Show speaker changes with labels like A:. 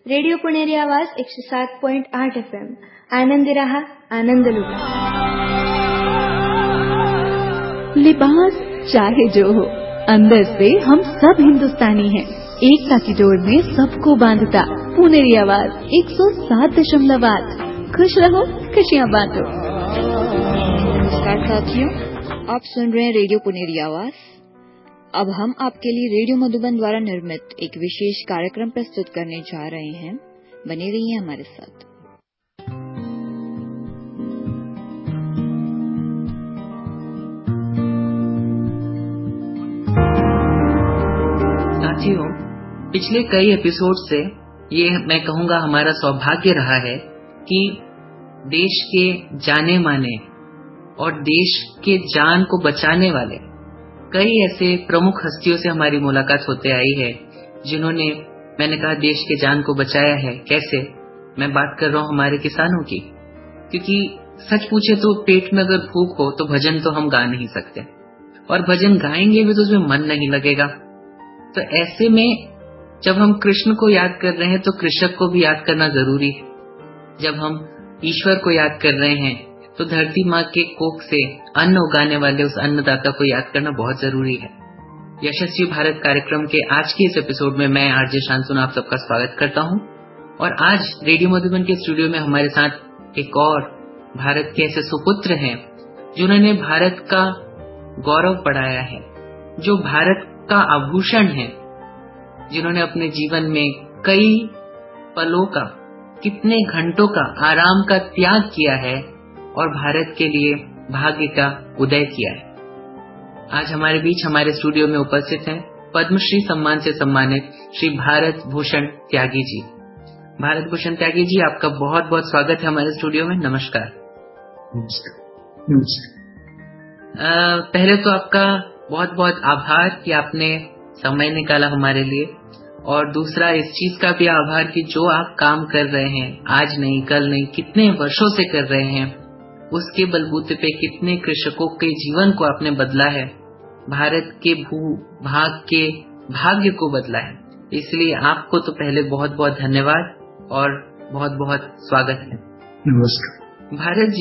A: Radio Puneri आवाज 107.8 FM. Anandi रहा, आनंद लुटा.
B: लिबास चाहे जो हो, अंदर से हम सब हिंदुस्तानी हैं. एकता की डोर में सबको बांधता पुणेरी आवाज 107.8. खुश रहो, खुशियाँ बांटो.
C: नमस्कार साथियों, आप सुन रहे हैं रेडियो पुणेरी आवाज. अब हम आपके लिए रेडियो मधुबन द्वारा निर्मित एक विशेष कार्यक्रम प्रस्तुत करने जा रहे हैं. बने रहिए हमारे साथ.
D: साथियों, पिछले कई एपिसोड से ये मैं कहूँगा हमारा सौभाग्य रहा है कि देश के जाने माने और देश के जान को बचाने वाले कई ऐसे प्रमुख हस्तियों से हमारी मुलाकात होते आई है जिन्होंने, मैंने कहा, देश के जान को बचाया है. कैसे? मैं बात कर रहा हूँ हमारे किसानों की, क्योंकि सच पूछे तो पेट में अगर भूख हो तो भजन तो हम गा नहीं सकते, और भजन गाएंगे भी तो उसमें मन नहीं लगेगा. तो ऐसे में जब हम कृष्ण को याद कर रहे हैं तो कृषक को भी याद करना जरूरी है. जब हम ईश्वर को याद कर रहे हैं तो धरती माँ के कोख से अन्न उगाने वाले उस अन्नदाता को याद करना बहुत जरूरी है. यशस्वी भारत कार्यक्रम के आज के इस एपिसोड में मैं आरजे शांतनु आप सबका स्वागत करता हूँ. और आज रेडियो मधुबन के स्टूडियो में हमारे साथ एक और भारत के ऐसे सुपुत्र हैं जिन्होंने भारत का गौरव बढ़ाया है, जो भारत का आभूषण है, जिन्होंने अपने जीवन में कई पलों का, कितने घंटों का आराम का त्याग किया है और भारत के लिए भाग्य का उदय किया है. आज हमारे बीच, हमारे स्टूडियो में उपस्थित हैं पद्मश्री सम्मान से सम्मानित श्री भारत भूषण त्यागी जी. भारत भूषण त्यागी जी, आपका बहुत बहुत स्वागत है हमारे स्टूडियो में. नमस्कार. पहले तो आपका बहुत बहुत आभार कि आपने समय निकाला हमारे लिए, और दूसरा इस चीज का भी आभार कि जो आप काम कर रहे हैं, आज नहीं कल नहीं, कितने वर्षों से कर रहे हैं, उसके बलबूते पे कितने कृषकों के जीवन को आपने बदला है, भारत के भू-भाग के भाग्य को बदला है. इसलिए आपको तो पहले बहुत बहुत धन्यवाद और बहुत बहुत स्वागत है.
E: नमस्कार.
D: भारत